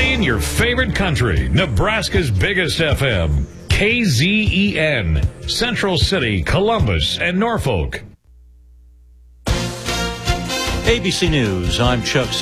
Playing your favorite country, Nebraska's biggest FM, KZEN, Central City, Columbus, and Norfolk. ABC News, I'm Chuck